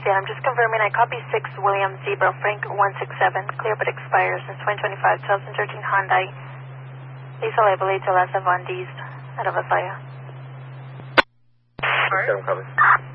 Yeah, I'm just confirming I copy 6 William Zebra Frank 167. Clear but expires in 2025 2013 Hyundai. Please liability to last of on these out of a fire. Copy.